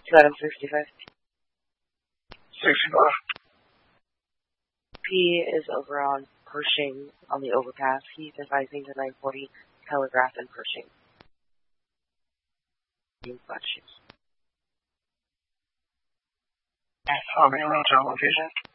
Adam 65. 65. P is over on Pershing on the overpass. He's advising to 940 Telegraph and Pershing. How many routes on location?